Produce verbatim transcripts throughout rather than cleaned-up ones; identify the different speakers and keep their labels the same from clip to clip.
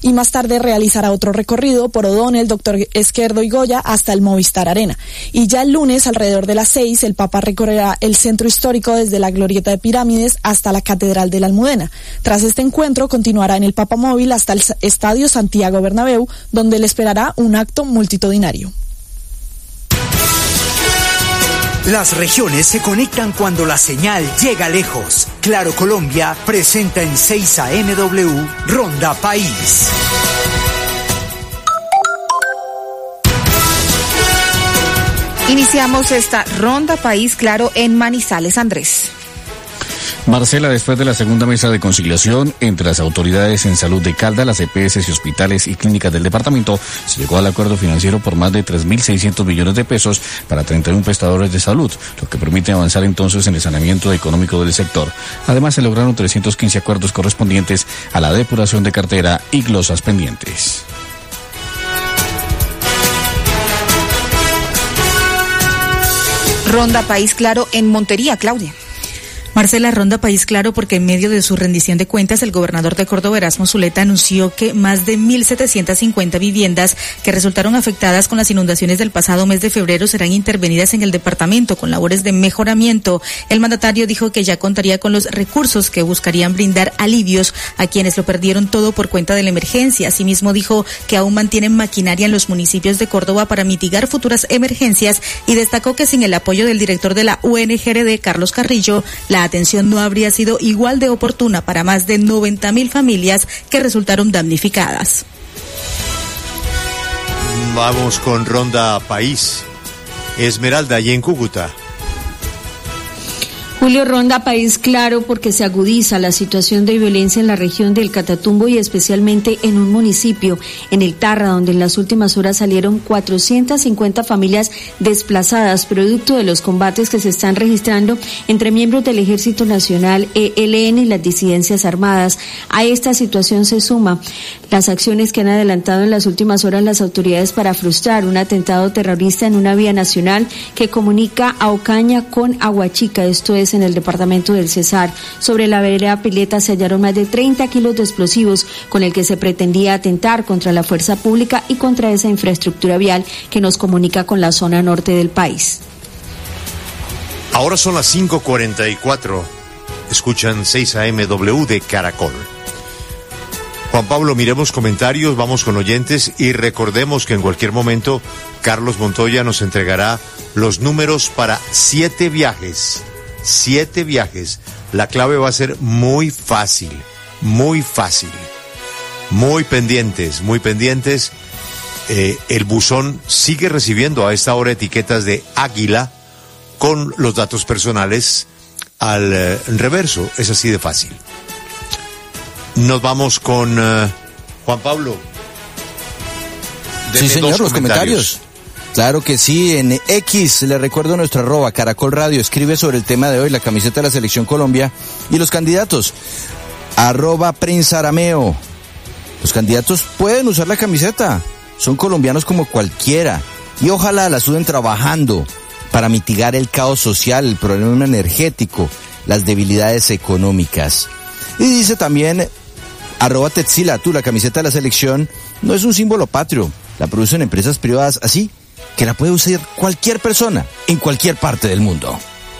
Speaker 1: y más tarde realizará otro recorrido por O'Donnell, Doctor Esquerdo y Goya hasta el Movistar Arena. Y ya el lunes, alrededor de las seis, el Papa recorrerá el centro histórico desde la Glorieta de Pirámides hasta la Catedral de la Almudena. Tras este encuentro, continuará en el Papamóvil hasta el Estadio Santiago Bernabéu, donde le esperará un acto multitudinario.
Speaker 2: Las regiones se conectan cuando la señal llega lejos. Claro Colombia presenta en seis A M W Ronda País.
Speaker 3: Iniciamos esta Ronda País, Claro, en Manizales, Andrés.
Speaker 4: Marcela, después de la segunda mesa de conciliación entre las autoridades en salud de Caldas, las E P S y hospitales y clínicas del departamento, se llegó al acuerdo financiero por más de tres mil seiscientos millones de pesos para treinta y uno prestadores de salud, lo que permite avanzar entonces en el saneamiento económico del sector. Además, se lograron trescientos quince acuerdos correspondientes a la depuración de cartera y glosas pendientes.
Speaker 3: Ronda País, Claro, en Montería, Claudia.
Speaker 5: Marcela, Ronda País Claro, porque en medio de su rendición de cuentas, el gobernador de Córdoba, Erasmo Zuleta, anunció que más de mil setecientas cincuenta viviendas que resultaron afectadas con las inundaciones del pasado mes de febrero serán intervenidas en el departamento con labores de mejoramiento. El mandatario dijo que ya contaría con los recursos que buscarían brindar alivios a quienes lo perdieron todo por cuenta de la emergencia. Asimismo, dijo que aún mantienen maquinaria en los municipios de Córdoba para mitigar futuras emergencias y destacó que sin el apoyo del director de la U N G R D, Carlos Carrillo, la atención no habría sido igual de oportuna para más de noventa mil familias que resultaron damnificadas.
Speaker 6: Vamos con Ronda País. Esmeralda, y en Cúcuta.
Speaker 7: Julio, Ronda País Claro, porque se agudiza la situación de violencia en la región del Catatumbo y especialmente en un municipio, en el Tarra, donde en las últimas horas salieron cuatrocientas cincuenta familias desplazadas, producto de los combates que se están registrando entre miembros del Ejército Nacional, E L N y las disidencias armadas. A esta situación se suma las acciones que han adelantado en las últimas horas las autoridades para frustrar un atentado terrorista en una vía nacional que comunica a Ocaña con Aguachica, esto es en el departamento del Cesar. Sobre la vereda Pileta se hallaron más de treinta kilos de explosivos con el que se pretendía atentar contra la fuerza pública y contra esa infraestructura vial que nos comunica con la zona norte del país.
Speaker 6: Ahora son las cinco cuarenta y cuatro. Escuchan seis A M W de Caracol. Juan Pablo, miremos comentarios, vamos con oyentes y recordemos que en cualquier momento Carlos Montoya nos entregará los números para siete viajes. Siete viajes. La clave va a ser muy fácil, muy fácil. Muy pendientes, muy pendientes. Eh, el buzón sigue recibiendo a esta hora etiquetas de Águila con los datos personales al eh, reverso. Es así de fácil. Nos vamos con uh, Juan Pablo.
Speaker 8: Sí, señor, los comentarios. Claro que sí, en X, le recuerdo nuestra arroba, Caracol Radio, escribe sobre el tema de hoy, la camiseta de la Selección Colombia y los candidatos, arroba Prensa Arameo. Los candidatos pueden usar la camiseta, son colombianos como cualquiera, y ojalá la suden trabajando para mitigar el caos social, el problema energético, las debilidades económicas. Y dice también, arroba Tetzila, tú, la camiseta de la Selección no es un símbolo patrio, la producen empresas privadas así, que la puede usar cualquier persona en cualquier parte del mundo.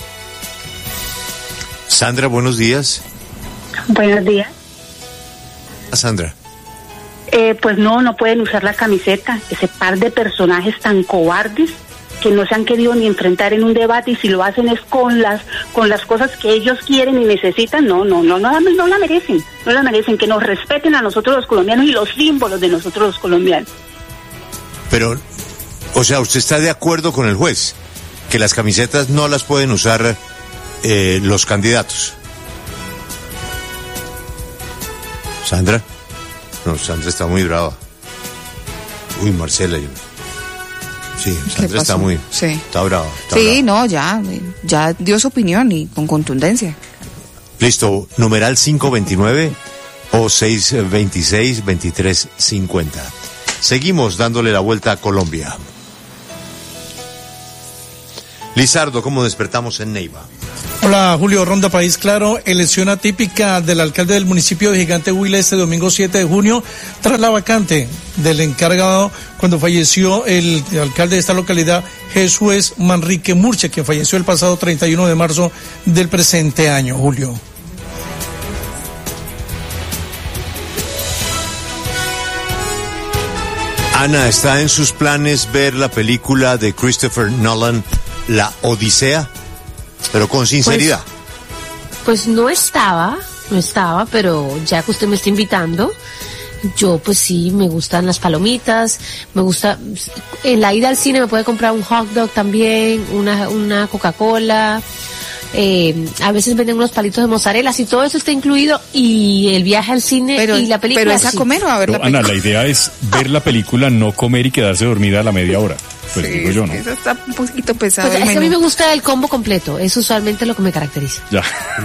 Speaker 6: Sandra, buenos días.
Speaker 9: Buenos días.
Speaker 6: Sandra.
Speaker 9: Eh, pues no, no pueden usar la camiseta. Ese par de personajes tan cobardes que no se han querido ni enfrentar en un debate y si lo hacen es con las con las cosas que ellos quieren y necesitan. No, no, no, no, no la merecen. No la merecen. Que nos respeten a nosotros los colombianos y los símbolos de nosotros los colombianos.
Speaker 6: Pero, o sea, ¿usted está de acuerdo con el juez? Que las camisetas no las pueden usar eh, los candidatos. ¿Sandra? No, Sandra está muy brava. Uy, Marcela, yo... Sí, Sandra está muy...
Speaker 3: Sí.
Speaker 6: Está brava. Está
Speaker 3: sí,
Speaker 6: brava.
Speaker 3: no, ya, ya dio su opinión y con contundencia.
Speaker 6: Listo, numeral cinco veintinueve o seis veintiséis veintitrés cincuenta. Seguimos dándole la vuelta a Colombia. Lizardo, ¿cómo despertamos en Neiva?
Speaker 10: Hola Julio, Ronda País Claro. Elección atípica del alcalde del municipio de Gigante Huila este domingo siete de junio tras la vacante del encargado cuando falleció el alcalde de esta localidad, Jesús Manrique Murcia, quien falleció el pasado treinta y uno de marzo del presente año, Julio.
Speaker 6: Ana, ¿está en sus planes ver la película de Christopher Nolan, La Odisea? Pero con sinceridad.
Speaker 11: Pues, pues no estaba, no estaba, pero ya que usted me está invitando, yo pues sí, me gustan las palomitas, me gusta, en la ida al cine me puede comprar un hot dog también, una, una Coca-Cola, eh, a veces venden unos palitos de mozzarella, y todo eso está incluido, y el viaje al cine
Speaker 3: pero,
Speaker 11: y la película.
Speaker 3: ¿Pero es a
Speaker 11: sí.
Speaker 3: comer o a ver
Speaker 12: no,
Speaker 3: la película?
Speaker 12: Ana, la idea es ver la película, no comer y quedarse dormida a la media hora. Pues
Speaker 3: sí,
Speaker 12: digo yo, ¿no?
Speaker 3: Eso está un poquito pesado.
Speaker 11: Pues es que a mí me gusta el combo completo, es usualmente lo que me caracteriza.
Speaker 12: Ya.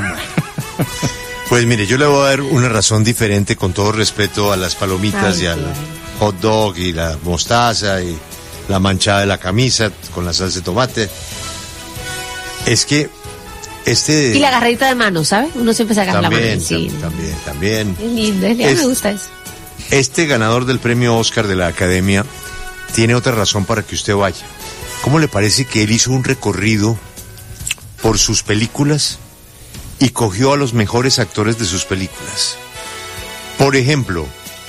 Speaker 6: Pues mire, yo le voy a dar una razón diferente, con todo respeto a las palomitas. Ay, y al claro. hot dog y la mostaza y la manchada de la camisa con la salsa de tomate. Es que este...
Speaker 11: Y la agarradita de mano, ¿sabe? Uno siempre se agarra la mano.
Speaker 6: Sí. También, también.
Speaker 11: Es lindo, es lindo, es, me gusta eso.
Speaker 6: Este ganador del premio Oscar de la Academia tiene otra razón para que usted vaya. ¿Cómo le parece que él hizo un recorrido por sus películas y cogió a los mejores actores de sus películas? Por ejemplo,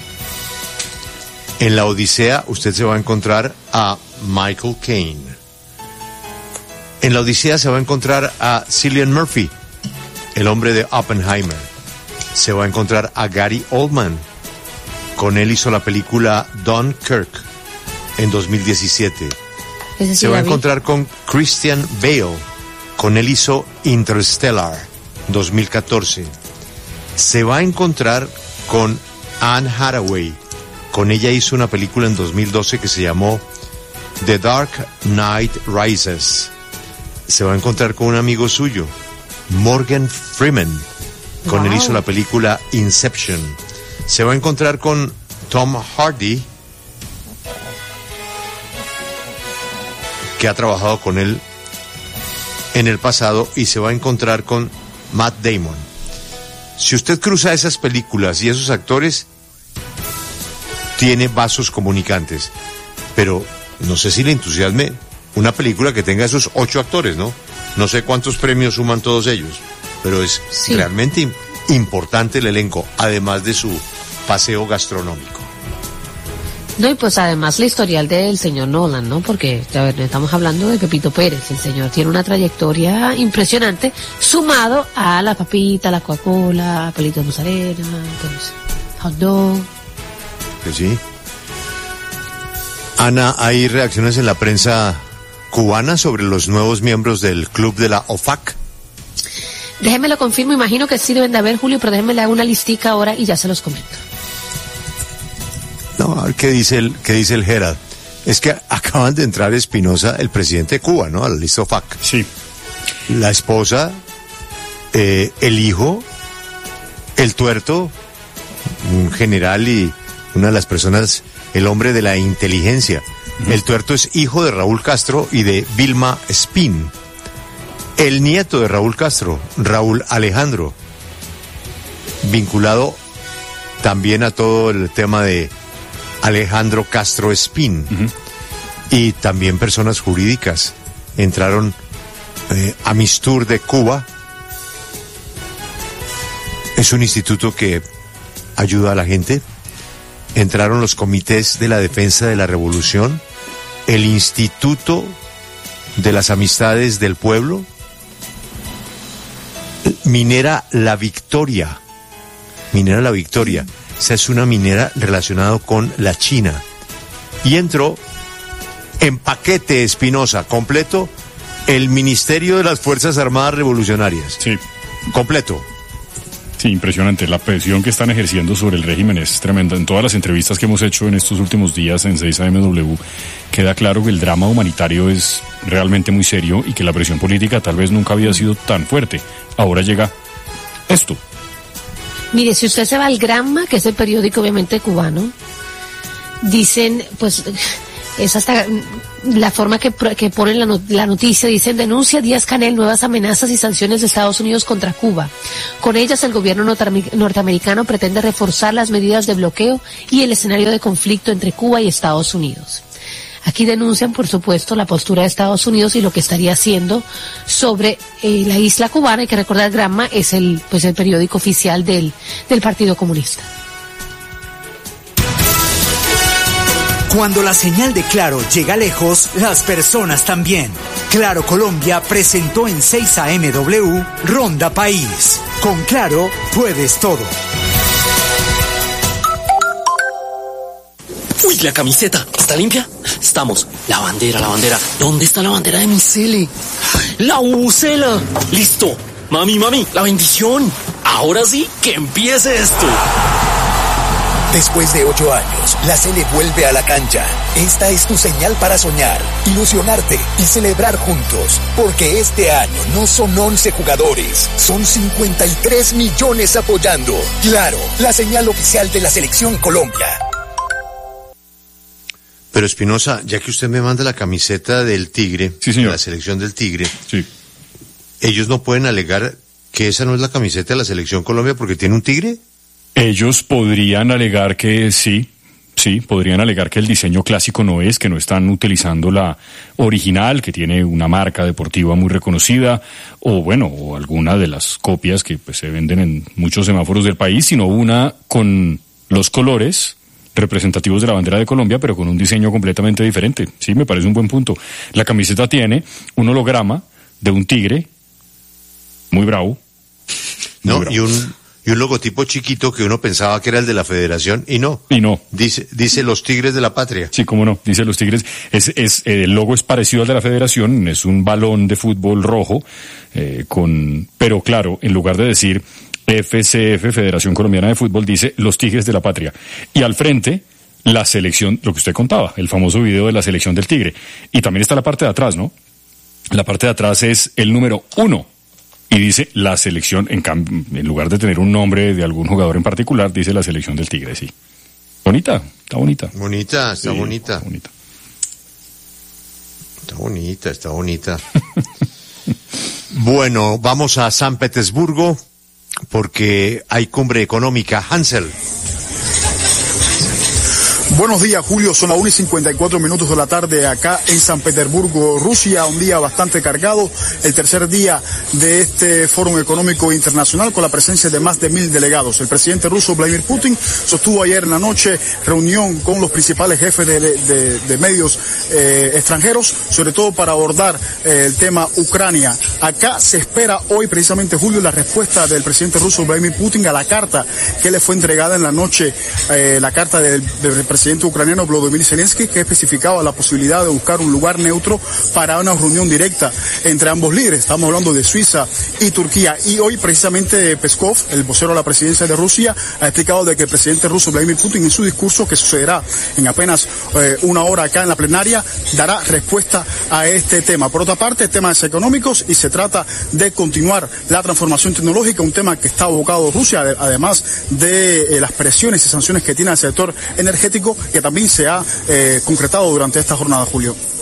Speaker 6: en La Odisea usted se va a encontrar a Michael Caine. En La Odisea se va a encontrar a Cillian Murphy, el hombre de Oppenheimer. Se va a encontrar a Gary Oldman. Con él hizo la película Dunkirk en dos mil diecisiete. Sí, se va a encontrar con Christian Bale. Con él hizo Interstellar dos mil catorce. Se va a encontrar con Anne Hathaway. Con ella hizo una película en dos mil doce que se llamó The Dark Knight Rises. Se va a encontrar con un amigo suyo, Morgan Freeman. Con wow. él hizo la película Inception. Se va a encontrar con Tom Hardy, que ha trabajado con él en el pasado, y se va a encontrar con Matt Damon. Si usted cruza esas películas y esos actores, tiene vasos comunicantes. Pero no sé si le entusiasme una película que tenga esos ocho actores, ¿no? No sé cuántos premios suman todos ellos, pero es sí. realmente importante el elenco, además de su paseo gastronómico.
Speaker 11: No, y pues además la historial del señor Nolan, ¿no? Porque, a ver, estamos hablando de Pepito Pérez. El señor tiene una trayectoria impresionante, sumado a la papita, la Coca-Cola, pelito de mozzarella, entonces, hot dog.
Speaker 6: Que sí. Ana, ¿hay reacciones en la prensa cubana sobre los nuevos miembros del club de la O F A C?
Speaker 11: Déjeme lo confirmo, imagino que sí deben de haber, Julio, pero déjeme le hago una listica ahora y ya se los comento.
Speaker 6: No, a ver qué dice el, qué dice el Herald. Es que acaban de entrar Espinosa, el presidente de Cuba, ¿no? A la lista O F A C.
Speaker 12: Sí.
Speaker 6: La esposa, eh, el hijo, el tuerto, un general y una de las personas, el hombre de la inteligencia. Uh-huh. El tuerto es hijo de Raúl Castro y de Vilma Espín. El nieto de Raúl Castro, Raúl Alejandro, vinculado también a todo el tema de Alejandro Castro Espín. Uh-huh. Y también personas jurídicas. Entraron eh, a Mistur de Cuba. Es un instituto que ayuda a la gente. Entraron los comités de la defensa de la revolución, el Instituto de las Amistades del Pueblo, Minera La Victoria, Minera La Victoria, esa es una minera relacionada con la China, y entró en paquete Espinosa, completo, el Ministerio de las Fuerzas Armadas Revolucionarias.
Speaker 12: Sí.
Speaker 6: Completo.
Speaker 12: Sí, impresionante. La presión que están ejerciendo sobre el régimen es tremenda. En todas las entrevistas que hemos hecho en estos últimos días en seis A M W, queda claro que el drama humanitario es realmente muy serio y que la presión política tal vez nunca había sido tan fuerte. Ahora llega esto.
Speaker 11: Mire, si usted se va al Granma, que es el periódico obviamente cubano, dicen, pues, Es hasta la forma que, que ponen la, not la noticia. Dicen: denuncia Díaz-Canel nuevas amenazas y sanciones de Estados Unidos contra Cuba. Con ellas el gobierno norteamericano pretende reforzar las medidas de bloqueo y el escenario de conflicto entre Cuba y Estados Unidos. Aquí denuncian, por supuesto, la postura de Estados Unidos y lo que estaría haciendo sobre eh, la isla cubana. Hay que recordar, Granma es el, pues, el periódico oficial del, del Partido Comunista.
Speaker 2: Cuando la señal de Claro llega lejos, las personas también. Claro Colombia presentó en seis A M W Ronda País. Con Claro puedes todo.
Speaker 13: Uy, la camiseta, ¿está limpia? Estamos. La bandera, la bandera. ¿Dónde está la bandera de mi cele? ¡La bucela! ¡Listo! Mami, mami, la bendición. Ahora sí, que empiece esto.
Speaker 14: Después de ocho años, la Sele vuelve a la cancha. Esta es tu señal para soñar, ilusionarte y celebrar juntos. Porque este año no son once jugadores, son cincuenta y tres millones apoyando. Claro, la señal oficial de la Selección Colombia.
Speaker 6: Pero Espinosa, ya que usted me manda la camiseta del Tigre,
Speaker 12: sí, señor,
Speaker 6: de la selección del Tigre,
Speaker 12: sí,
Speaker 6: ellos no pueden alegar que esa no es la camiseta de la Selección Colombia porque tiene un tigre.
Speaker 12: Ellos podrían alegar que sí, sí, podrían alegar que el diseño clásico no es, que no están utilizando la original, que tiene una marca deportiva muy reconocida, o bueno, o alguna de las copias que pues se venden en muchos semáforos del país, sino una con los colores representativos de la bandera de Colombia, pero con un diseño completamente diferente. Sí, me parece un buen punto. La camiseta tiene un holograma de un tigre muy bravo. Muy
Speaker 6: no,
Speaker 12: bravo.
Speaker 6: y un y un logotipo chiquito que uno pensaba que era el de la Federación, y no.
Speaker 12: Y no.
Speaker 6: Dice dice los Tigres de la Patria.
Speaker 12: Sí, cómo no, dice los Tigres. Es, es, eh, el logo es parecido al de la Federación, es un balón de fútbol rojo, eh, con, pero claro, en lugar de decir F C F, Federación Colombiana de Fútbol, dice los Tigres de la Patria. Y al frente, la selección, lo que usted contaba, el famoso video de la selección del Tigre. Y también está la parte de atrás, ¿no? La parte de atrás es el número uno. Y dice la selección, en, cambio, en lugar de tener un nombre de algún jugador en particular, dice la selección del Tigre, sí. Bonita, está bonita.
Speaker 6: Bonita, está
Speaker 12: sí,
Speaker 6: bonita.
Speaker 12: Está bonita.
Speaker 6: Está bonita, está bonita. Bueno, vamos a San Petersburgo porque hay cumbre económica. Hansel.
Speaker 15: Buenos días, Julio. Son las una y cincuenta y cuatro minutos de la tarde acá en San Petersburgo, Rusia. Un día bastante cargado. El tercer día de este Foro Económico Internacional con la presencia de más de mil delegados. El presidente ruso Vladimir Putin sostuvo ayer en la noche reunión con los principales jefes de, de, de medios eh, extranjeros, sobre todo para abordar eh, el tema Ucrania. Acá se espera hoy, precisamente, Julio, la respuesta del presidente ruso Vladimir Putin a la carta que le fue entregada en la noche, eh, la carta del, del presidente presidente ucraniano Volodymyr Zelensky, que especificaba la posibilidad de buscar un lugar neutro para una reunión directa entre ambos líderes. Estamos hablando de Suiza y Turquía. Y hoy, precisamente, Peskov, el vocero de la presidencia de Rusia, ha explicado de que el presidente ruso Vladimir Putin, en su discurso, que sucederá en apenas eh, una hora acá en la plenaria, dará respuesta a este tema. Por otra parte, temas económicos, y se trata de continuar la transformación tecnológica, un tema que está abocado Rusia, además de eh, las presiones y sanciones que tiene el sector energético, que también se ha eh, concretado durante esta jornada, Julio.